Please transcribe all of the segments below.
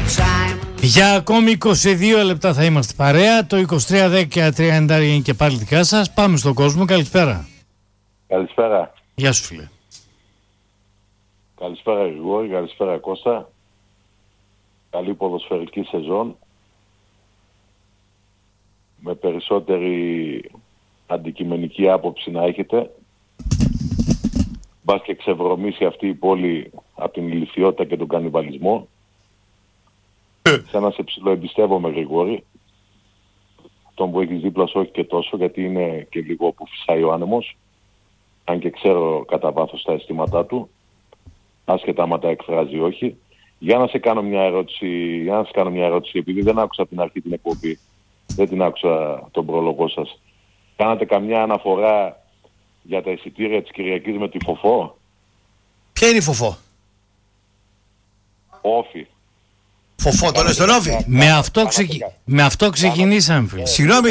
Για ακόμη 22 λεπτά θα είμαστε παρέα. Το 2310-30 είναι και πάλι δικά σας. Πάμε στον κόσμο. Καλησπέρα. Καλησπέρα. Γεια σου φίλε. Καλησπέρα Γρηγόρη, καλησπέρα Κώστα. Καλή ποδοσφαιρική σεζόν. Με περισσότερη αντικειμενική άποψη να έχετε. Μπας και ξεβρωμίσει αυτή η πόλη από την ηλιθιότητα και τον κανιβαλισμό. Σαν να σε ψιλοεμπιστεύομαι Γρηγόρη. Τον που έχεις δίπλα σου όχι και τόσο, γιατί είναι και λίγο που φυσάει ο άνεμος. Αν και ξέρω κατά βάθος τα αισθήματά του. Άσχετα άμα τα εκφράζει όχι. Για να σε κάνω μια ερώτηση, επειδή δεν άκουσα από την αρχή την εκπομπή. Δεν την άκουσα τον πρόλογο σας. Κάνατε καμιά αναφορά για τα εισιτήρια της Κυριακής με τη Φοφό? Ποια είναι η Φοφό? Όφη. Φοφό, το λες τον Όφη. Με αυτό ξεκινήσαμε φίλε. Συγγνώμη.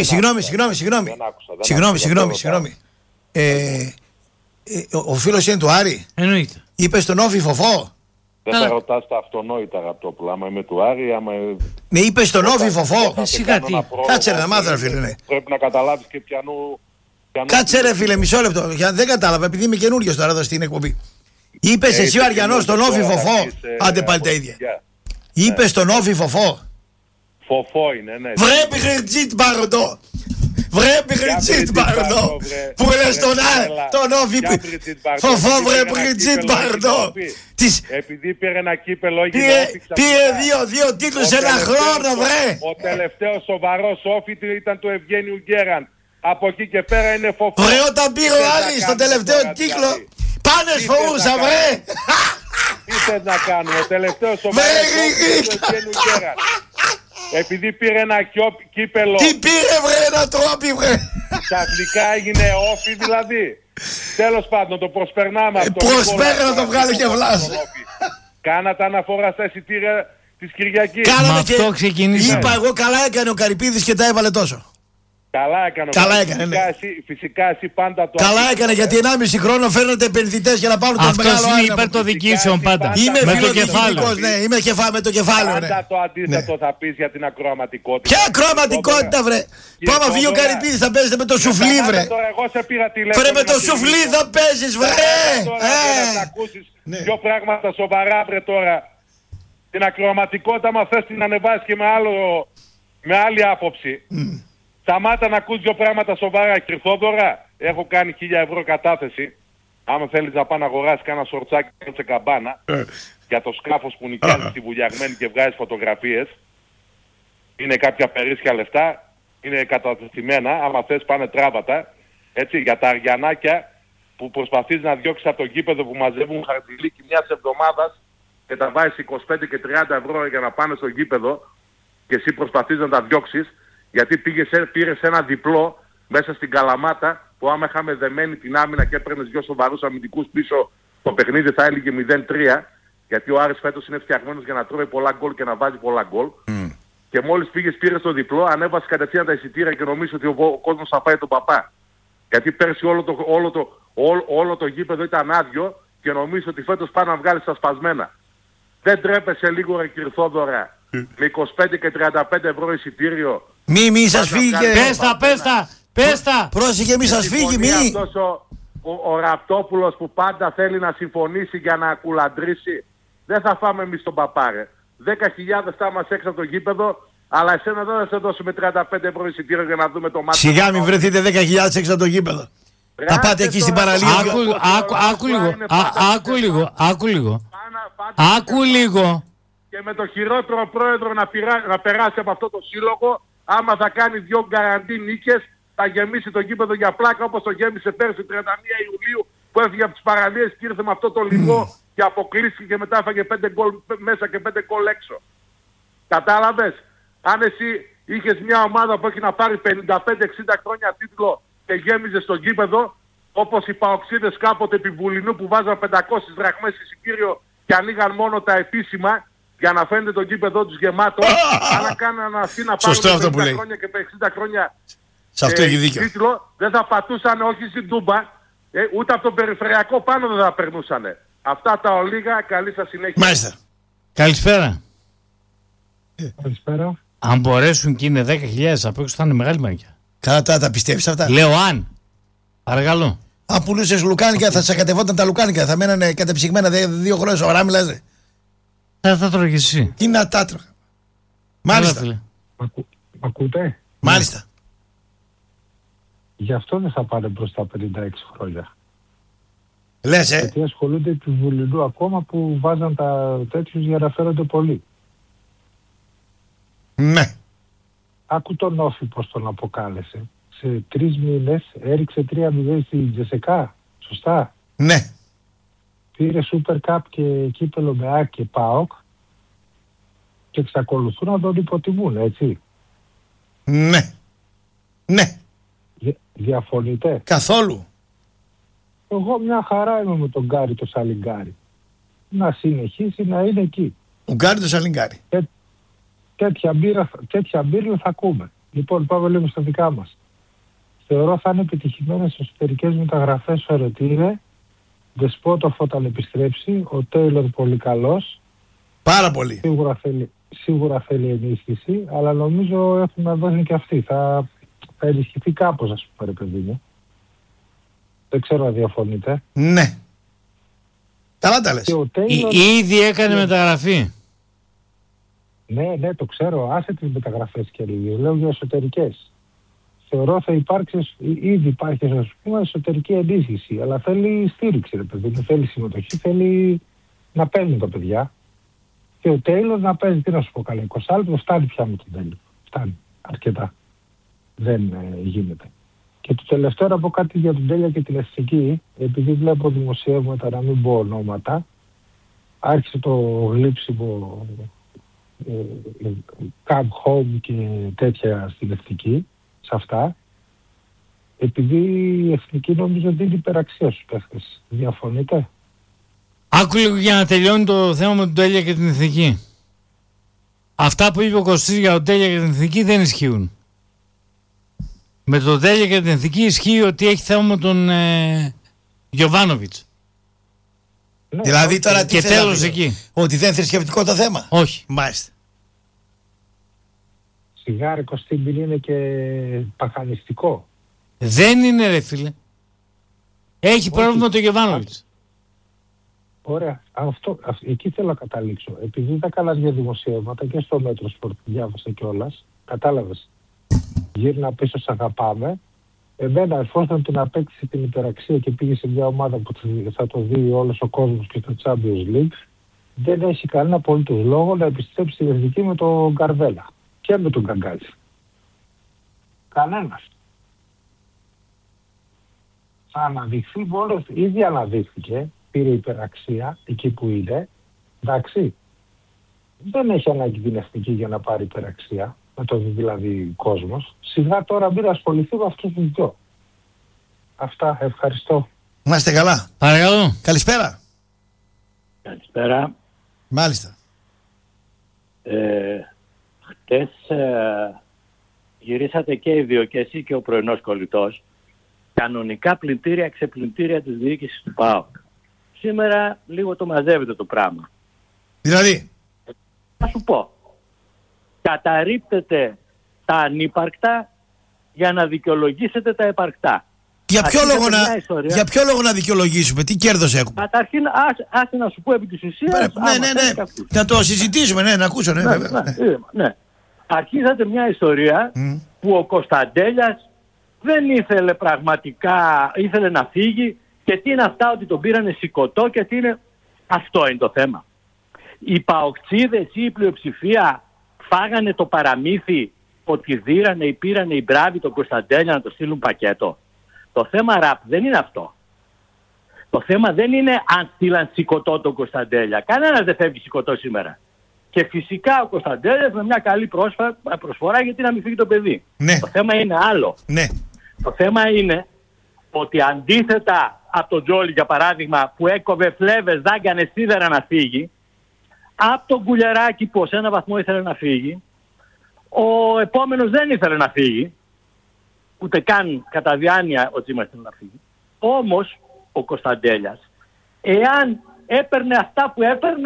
Ο φίλος είναι του Άρη. Εννοείται. Είπε στον Όφη Φοφό. Δεν θα ρωτάς τα αυτονόητα Ραπτόπουλα. Άμα είμαι του Άρη, άμα... Ναι, είπε στον Όφη Φοφό. Κάτσε ρε να μάθω ρε φίλε. Πρέπει να καταλάβεις και πιανού... Κάτσε ρε φίλε, μισό λεπτό. Δεν κατάλαβα, επειδή είμαι καινούριος τώρα εδώ στην εκπομπή. Είπες εσύ ο Αριανός στον Όφη Φοφό. Άντε πάλι τα ίδια. Είπες στον Όφη Φοφό. Φοφό είναι, ναι. Βρε Πιχριτζίτ Μπαρντό. Βρε Πιχριτζίτ Μπαρντό. Που λες τον Όφη Φοφό βρε Πιχριτζίτ Μπαρντό. Επειδή πήρε ένα κύπελο. Πήρε δύο τίτλους σε ένα χρόνο βρε. Ο τελευταίος σοβαρός Όφη ήταν του Ευγένιου Γκέραν. Από εκεί και πέρα είναι Φοφό. Βρε όταν πήρε ο Άρης στον τελευταίο κύκλο. Πάνε σφοούσα βρε. Τι θες να κάνουμε, ο τελευταίος σοβαρός Όφη του Ευγένιου Γκέραν. Επειδή πήρε ένα κύπελο. Τι πήρε βρε ένα τρόπι βρε. Ξαφνικά έγινε Όφη δηλαδή. Τέλος πάντων το προσπερνάμε αυτό. Προσπέρα να το βγάλει και βλάζει. Κάνατε αναφορά στα εισιτήρια της Κυριακής. Κάναμε και αυτό ξεκινήσαμε. είπα εγώ καλά έκανε ο Καρυπίδης και τα έβαλε τόσο. Καλά έκανε. Ναι. Φυσικά εσύ πάντα το... Καλά έκανε γιατί 1,5 χρόνο φέρνετε επενδυτές για να πάρουν τον μεγάλο Αυτός άνεμο. είναι υπέρ των δικήσεων πάντα. Είμαι με το κεφάλαιο. Ναι, είμαι με το κεφάλαιο. Πάντα το αντίθετο θα πεις για την ακροαματικότητα. Ποια ακροαματικότητα βρε. Πάμε φύγει ο Καρυπίδης θα παίζετε με το σουφλί βρε. Εγώ σε πήρα τηλέφωνο. Βρε με το σουφλί θα παίζεις βρε. Να ακούσεις δυο πράγματα σοβαρά βρε τώρα. Την ακροαματικότητα μα θες την ανεβάσεις και με άλλη άποψη. Σταμάτα να ακούς δύο πράγματα σοβαρά, Κυρθόδωρα. Έχω κάνει 1.000 ευρώ κατάθεση. Άμα θέλεις να πάω να αγοράσεις κάνα σορτσάκι σε καμπάνα για το σκάφος που νοικιάζεις στη Βουλιαγμένη και βγάζεις φωτογραφίες. Είναι κάποια περίσσια λεφτά. Είναι κατατεθειμένα. Άμα θες πάνε τράβατα. Έτσι, για τα αριανάκια που προσπαθείς να διώξεις από το γήπεδο που μαζεύουν χαρτιλίκι μιας εβδομάδας και τα βάζεις 25 και 30 ευρώ για να πάνε στο γήπεδο και εσύ προσπαθείς να τα διώξεις. Γιατί πήρες ένα διπλό μέσα στην Καλαμάτα που άμα είχαμε δεμένη την άμυνα και έπαιρνες δυο σοβαρούς αμυντικούς πίσω το παιχνίδι θα έλεγε 0-3 γιατί ο Άρης φέτος είναι φτιαγμένος για να τρώει πολλά γκολ και να βάζει πολλά γκολ και μόλις πήρες το διπλό ανέβασες κατευθείαν τα εισιτήρια και νομίζεις ότι ο κόσμος θα πάει τον παπά. Γιατί πέρσι όλο το γήπεδο ήταν άδειο και νομίζεις ότι φέτος πάει να βγάλεις τα σπασμένα. Δεν τρέπεσαι λίγο ρε Κυρθόδωρα με 25 και 35 ευρώ εισιτήριο. Μη σας φύγει. Πες τα. Πρόσεχε μη σας φύγει μη. Αυτός ο Ραπτόπουλος που πάντα θέλει να συμφωνήσει για να κουλαντρήσει. Δεν θα φάμε εμείς τον παπάρε. 10.000 θα μας έξω από το γήπεδο. Αλλά εσένα δεν θα σε δώσουμε 35 ευρώ εισιτήριο για να δούμε το μάτι. Σιγά μην βρεθείτε 10.000 έξω από το γήπεδο. Θα πάτε εκεί στην παραλία. Άκου λίγο. Και με το χειρότερο πρόεδρο να περάσει από αυτό το σύλλογο, άμα θα κάνει δυο γκαραντί νίκες, θα γεμίσει το γήπεδο για πλάκα όπως το γέμισε πέρσι 31 Ιουλίου που έφυγε από τις παραλίες και ήρθε με αυτό το λιμό και αποκλείστηκε και μετά έφαγε 5 γκολ μέσα και 5 γκολ έξω. Κατάλαβες? Αν εσύ είχες μια ομάδα που έχει να πάρει 55-60 χρόνια τίτλο και γέμιζε στο γήπεδο, όπως οι παοξίδες κάποτε επί Βουλινού που βάζαν 500 δραχμές εισιτήριο και ανοίγαν μόνο τα επίσημα για να φαίνεται το γήπεδο τους γεμάτο, αν κάνανε αυτοί να πάρουν 50 χρόνια και 60 χρόνια τίτλο, δεν θα πατούσαν όχι στην Τούμπα, ούτε από τον περιφερειακό πάνω δεν θα περνούσανε. Αυτά τα ολίγα, καλή σας συνέχεια. Μάλιστα. Καλησπέρα. Καλησπέρα. Αν μπορέσουν και είναι 10.000 απ' έξω θα είναι μεγάλη μαγιά. Καλά, τώρα τα πιστεύεις αυτά. Λέω αν. Παρακαλώ. Αν πουλούσες λουκάνικα θα σε κατεβόταν τα λουκάνικα. Θα μένανε κατεψυγμένα 2 χρόνια. Σοβαρά μιλάς. Θα τρώγε εσύ. Τι να τα τρώγα. Μάλιστα. Ακούτε? Μάλιστα. Γι' αυτό δεν θα πάνε μπροστά 56 χρόνια. Λες, Γιατί ασχολούνται του Βουλινού ακόμα που βάζαν τα τέτοιους για να φέρονται πολύ. Ναι. Άκου τον Όφη πως τον αποκάλεσε. Σε 3 μήνες έριξε 3-0 στην Τζεσεκά. Σωστά. Ναι. Πήρε Super Cup και κύπελο με ΑΕΚ και ΠΑΟΚ και εξακολουθούν να τον υποτιμούν, έτσι. Ναι. Ναι. Διαφωνείτε? Καθόλου. Εγώ μια χαρά είμαι με τον Γκάρι το Σαλιγκάρι. Να συνεχίσει να είναι εκεί. Ο Γκάρι το Σαλιγκάρι. Τέτοια μπύρια θα ακούμε. Λοιπόν, πάμε λίγο στα δικά μας. Θεωρώ θα είναι επιτυχημένες εσωτερικές μεταγραφές ο Ερετήρε, Δεσπότοφ όταν επιστρέψει, ο Τέιλορ πολύ καλός. Πάρα πολύ. Σίγουρα θέλει ενίσχυση, αλλά νομίζω έχουν να δώσουν και αυτοί. Θα ενισχυθεί κάπως, ας πούμε, ρε παιδί μου. Δεν ξέρω αν διαφωνείτε. Ναι. Καλά τα λες. Ήδη έκανε μεταγραφή. Ναι, το ξέρω. Άσε τις μεταγραφές και λίγες. Λέω για εσωτερικές. Θεωρώ θα υπάρξει, ήδη υπάρχει, ας πούμε, εσωτερική ενίσχυση. Αλλά θέλει στήριξη, ρε παιδί μου. Θέλει συμμετοχή, θέλει να παίζουν τα παιδιά. Και ο Τέιλορ να παίζει, τι να σου πω καλά. 20 λεπτό φτάνει πια με τον Τέιλορ. Φτάνει αρκετά. Δεν γίνεται. Και το τελευταίο να πω κάτι για τον Τέλεια και την εθνική, επειδή βλέπω δημοσιεύματα, να μην πω ονόματα, άρχισε το γλύψιμο come home και τέτοια στην εθνική, σε αυτά, επειδή η εθνική νομίζω δίνει υπεραξία στους παίχτες. Διαφωνείτε? Άκου λίγο για να τελειώνει το θέμα με τον Τέλεια και την εθνική. Αυτά που είπε ο Κωστής για τον Τέλεια και την εθνική δεν ισχύουν. Με τον Τέλεια και την εθνική ισχύει ότι έχει θέμα με τον Γιοβάνοβιτς. Ναι, δηλαδή τώρα και τέλος εκεί. Ότι δεν είναι θρησκευτικό το θέμα. Όχι. Μάλιστα. Σιγάρι Κωστίμπιν είναι και παχανιστικό. Δεν είναι, ρε φίλε. Έχει πρόβλημα το Γιοβάνοβιτς. Ωραία. Εκεί θέλω να καταλήξω. Επειδή τα καλά για δημοσιεύματα και στο Μέτρο Σπορτ διάβασα κιόλας, κατάλαβες. Γύρνα πίσω, σ' αγαπάμε. Εμένα, εφόσον την απέκτησε την υπεραξία και πήγε σε μια ομάδα που θα το δει όλος ο κόσμος και το Champions League, δεν έχει κανένα απολύτως λόγο να επιστρέψει στην εθνική με τον Καρβέλα και με τον Γκαγκάζη. Κανένας. Θα αναδειχθεί μόνος, ήδη αναδείχθηκε, πήρε υπεραξία εκεί που είναι, εντάξει. Δεν έχει ανάγκη την εθνική για να πάρει υπεραξία. Με το δηλαδή κόσμος. Σιγά τώρα μην ασχοληθεί με αυτούς τους δυο. Αυτά, ευχαριστώ. Να είστε καλά. Παρακαλώ. Καλησπέρα. Καλησπέρα. Μάλιστα. Χτες γυρίσατε και οι δύο, και εσύ και ο πρωινός κολλητός, κανονικά πλυντήρια, ξεπλυντήρια της διοίκησης του ΠΑΟΚ. Σήμερα λίγο το μαζεύετε το πράγμα. Δηλαδή. Θα σου πω. Καταρρίπτετε τα ανύπαρκτα για να δικαιολογήσετε τα επαρκτά. Για ποιο λόγο να δικαιολογήσουμε, τι κέρδος έχουμε? Καταρχήν, άσε να σου πω επί της ουσίας. Ναι. Να το συζητήσουμε, ναι, να ακούσω, ναι. Αρχίσατε μια ιστορία που ο Κωνσταντέλιας δεν ήθελε πραγματικά, ήθελε να φύγει και τι είναι αυτά, ότι τον πήρανε σηκωτό και τι είναι. Αυτό είναι το θέμα. Οι παοκτσίδες ή η πλειοψηφία φάγανε το παραμύθι ότι δίρανε ή πήρανε οι μπράβοι τον Κωνσταντέλια να το στείλουν πακέτο. Το θέμα ραπ δεν είναι αυτό. Το θέμα δεν είναι αν στείλαν σηκωτό τον Κωνσταντέλια. Κανένας δεν φεύγει σηκωτό σήμερα. Και φυσικά ο Κωνσταντέλιας με μια καλή προσφορά, γιατί να μην φύγει το παιδί. Ναι. Το θέμα είναι άλλο. Ναι. Το θέμα είναι ότι αντίθετα από τον Τζόλι, για παράδειγμα, που έκοβε φλέβες, δάγκανε σίδερα να φύγει, από τον Κουλιαράκη που σε ένα βαθμό ήθελε να φύγει, ο επόμενος δεν ήθελε να φύγει, ούτε καν κατά διάνοια ο Τσίμας ήθελε να φύγει. Όμως ο Κωνσταντέλιας, εάν έπαιρνε αυτά που έπαιρνε,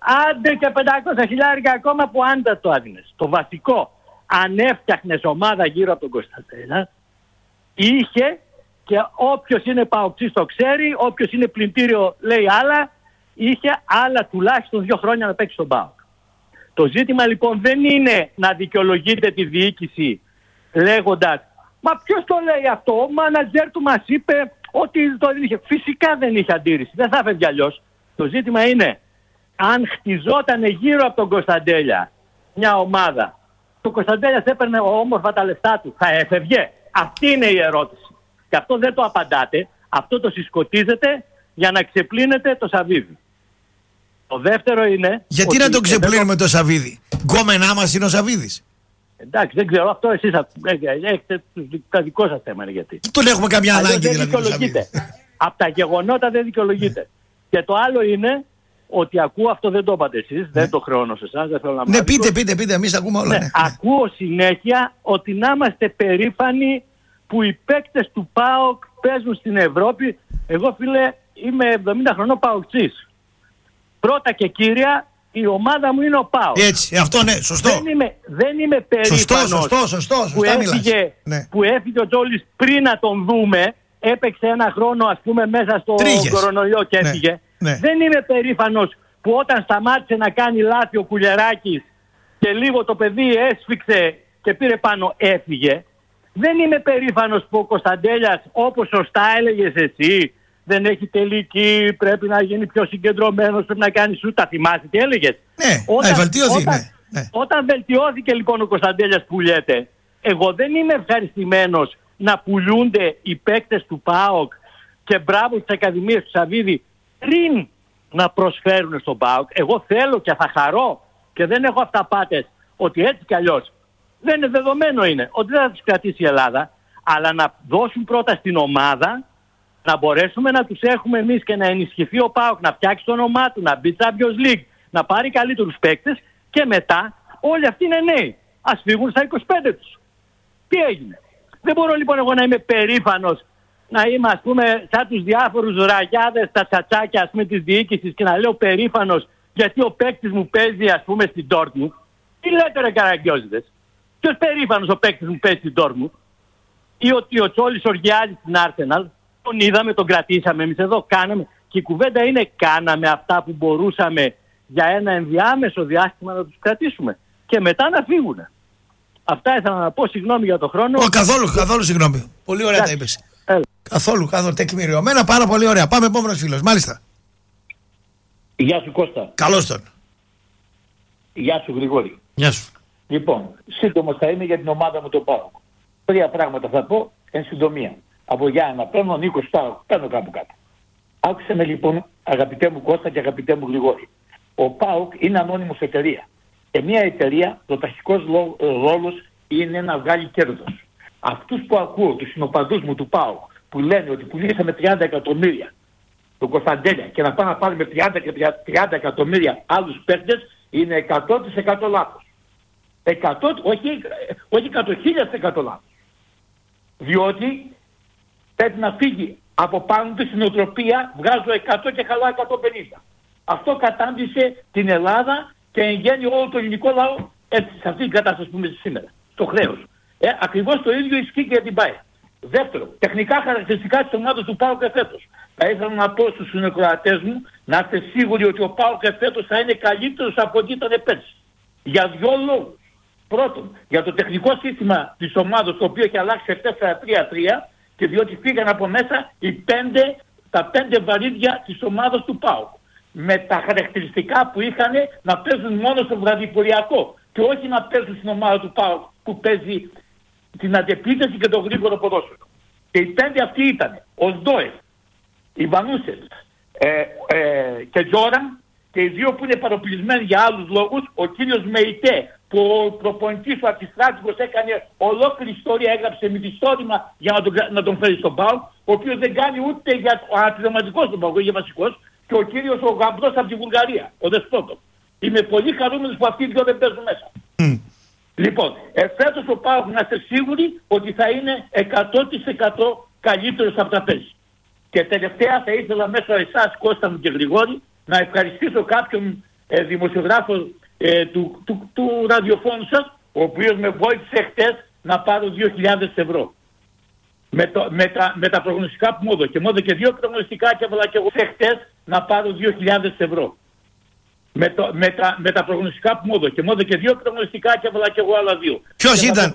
άντε και 500 χιλιάρικα ακόμα που άντα το άδεινες. Το βασικό, αν έφτιαχνες ομάδα γύρω από τον Κωνσταντέλια, είχε, και όποιος είναι παοξής το ξέρει, όποιος είναι πλυντήριο λέει άλλα, είχε άλλα τουλάχιστον 2 χρόνια να παίξει στον ΠΑΟΚ. Το ζήτημα λοιπόν δεν είναι να δικαιολογείτε τη διοίκηση λέγοντας «Μα ποιος το λέει αυτό, ο μάνατζερ του μας είπε ότι το είχε». Φυσικά δεν είχε αντίρρηση, δεν θα έφευγε αλλιώς. Το ζήτημα είναι αν χτιζόταν γύρω από τον Κωνσταντέλια μια ομάδα, το Κωνσταντέλιας έπαιρνε όμορφα τα λεφτά του, θα έφευγε? Αυτή είναι η ερώτηση. Και αυτό δεν το απαντάτε, αυτό το συσκοτίζετε για να ξεπλύνετε το Σαββίδι. Το δεύτερο είναι... Γιατί να τον ξεπλύνουμε το Σαββίδι? Γκόμενά μας είναι ο Σαββίδης. Εντάξει, δεν ξέρω, αυτό εσείς έχετε το δικό σας θέμα, είναι γιατί. Τον έχουμε καμιά ανάγκη δηλαδή το Σαββίδι. Από τα γεγονότα δεν δικαιολογείται. Και το άλλο είναι ότι ακούω, αυτό δεν το είπατε εσείς, δεν το χρεώνω σε εσάς, δεν θέλω να ναι, πείτε, εμείς ακούμε όλα. Ναι. Ακούω συνέχεια ότι να είμαστε περήφανοι που οι παίκτες του ΠΑΟΚ παίζουν στην Ευρώπη. Εγώ, φίλε, είμαι 70 χρονών παοκτσής. Πρώτα και κύρια, η ομάδα μου είναι ο ΠΑΟΚ. Έτσι, αυτό ναι, σωστό. Δεν είμαι περήφανος που έφυγε ο Τζόλης πριν να τον δούμε. Έπαιξε ένα χρόνο, ας πούμε, μέσα στο κορονοϊό και έφυγε. Ναι. Δεν είμαι περήφανος που όταν σταμάτησε να κάνει λάθη ο Κουλιεράκης και λίγο το παιδί έσφιξε και πήρε πάνω, έφυγε. Δεν είμαι περήφανος που ο Κωνσταντέλιας, όπως σωστά έλεγες εσύ, δεν έχει τελική, πρέπει να γίνει πιο συγκεντρωμένος, πρέπει να κάνει σου. Τα θυμάσαι τι έλεγες? Ναι, όταν βελτιώθηκε λοιπόν ο Κωνσταντέλιας που λέτε, εγώ δεν είμαι ευχαριστημένος να πουλούνται οι παίκτες του ΠΑΟΚ και μπράβο στις ακαδημίες του Σαββίδη πριν να προσφέρουν στον ΠΑΟΚ. Εγώ θέλω και θα χαρώ και δεν έχω αυταπάτες ότι έτσι κι αλλιώς δεν είναι δεδομένο είναι ότι δεν θα τους κρατήσει η Ελλάδα, αλλά να δώσουν πρώτα στην ομάδα, να μπορέσουμε να τους έχουμε εμείς και να ενισχυθεί ο ΠΑΟΚ, να φτιάξει το όνομά του, να μπει Champions League, να πάρει καλύτερους παίκτες και μετά όλοι αυτοί είναι νέοι. Ας φύγουν στα 25 τους. Τι έγινε? Δεν μπορώ λοιπόν εγώ να είμαι περήφανος, να είμαι ας πούμε σαν τους διάφορους ραγιάδες, τα τσατσάκια ας πούμε της διοίκησης και να λέω περήφανος γιατί ο παίκτης μου παίζει ας πούμε στην Dortmund. Τι λέτε ρε καραγκιόζιδες? Ποιος περήφανος ο παίκτης μου παίζει στην Dortmund? Ή ότι ο Τσόλης οργιάζει στην Arsenal? Τον είδαμε, τον κρατήσαμε εμείς εδώ, κάναμε. Και η κουβέντα είναι κάναμε αυτά που μπορούσαμε για ένα ενδιάμεσο διάστημα να τους κρατήσουμε και μετά να φύγουν. Αυτά ήθελα να πω, συγγνώμη για τον χρόνο. Καθόλου συγγνώμη. Πολύ ωραία τα είπες. Καθόλου τεκμηριωμένα, πάρα πολύ ωραία. Πάμε επόμενος φίλος, μάλιστα. Γεια σου Κώστα. Καλώς τον. Γεια σου Γρηγόρη. Γεια σου. Λοιπόν, σύντομος θα είμαι για την ομάδα μου το ΠΑΟΚ. 3 πράγματα θα πω εν συντομία. Από Γιάννα παίρνω, Νίκος ΠΑΟΚ, παίρνω κάπου κάτω. Άκουσε με λοιπόν αγαπητέ μου Κώστα και αγαπητέ μου Γρηγόρη. Ο ΠΑΟΚ είναι ανώνυμος εταιρεία. Και μια εταιρεία, πρωταρχικός ρόλος είναι να βγάλει κέρδος. Αυτούς που ακούω, τους συνοπαδούς μου του ΠΑΟΚ, που λένε ότι πουλήσαμε 30 εκατομμύρια τον Κωνσταντέλια και να πάμε να πάρουμε 30 εκατομμύρια άλλους παίκτες, είναι 100% λάθος. 100% λάθος. Διότι πρέπει να φύγει από πάνω του στην νοοτροπία, βγάζω 100 και καλά 150. Αυτό κατάντησε την Ελλάδα και εν γέννη όλο το ελληνικό λαό έτσι, σε αυτή την κατάσταση που είμαστε σήμερα. Το χρέος. Ακριβώς το ίδιο ισχύει και για την ΠΑΕ. Δεύτερο, τεχνικά χαρακτηριστικά της ομάδας του ΠΑΟΚ εφέτος. Θα ήθελα να πω στους συνεκροατές μου να είστε σίγουροι ότι ο ΠΑΟΚ εφέτος θα είναι καλύτερος από ό,τι ήταν πέρσι. Για 2 λόγους. Πρώτον, για το τεχνικό σύστημα της ομάδας, το οποίο έχει αλλάξει σε 4-3-3 και διότι φύγαν από μέσα τα 5 βαρύδια της ομάδας του ΠΑΟΚ. Με τα χαρακτηριστικά που είχαν να παίζουν μόνο στο βραδιποριακό και όχι να παίζουν στην ομάδα του ΠΑΟΚ που παίζει την αντεπίθεση και το γρήγορο ποδόσφαιρο. Και οι 5 αυτοί ήταν ο Σντόεφ, η Βανούσες και Τζόραν και οι 2 που είναι παροπλισμένοι για άλλους λόγους, ο κύριος Μεϊτέ που ο προπονητής ο Ατιστράτηγος έκανε ολόκληρη ιστορία, έγραψε μυθιστόρημα για να τον φέρει στον ΠΑΟΚ, ο οποίος δεν κάνει ούτε για ο αναπληρωματικός στον ΠΑΟΚ, για βασικός, και ο κύριος ο Γαμπρός από τη Βουλγαρία, ο Δεσπότος. Είμαι πολύ χαρούμενος που αυτοί οι 2 δεν παίζουν μέσα. Λοιπόν, φέτος ο ΠΑΟΚ να είστε σίγουροι ότι θα είναι 100% καλύτερος από τα πέρσι. Και τελευταία θα ήθελα μέσω εσάς Κώστα μου και Γρηγόρη να ευχαριστήσω κάποιον δημοσιογράφο του ραδιοφώνου σας, ο οποίος με βοήθησε χτες να πάρω 2.000 ευρώ. Με τα προγνωστικά που μου έδωκε. Μου έδωκε 2 προγνωστικά και έβαλα και εγώ χτες να πάρω 2.000 ευρώ. Με τα προγνωστικά που μου έδωκε. Μου έδωκε 2 προγνωστικά και έβαλα και εγώ άλλα 2. Ποιος ήταν?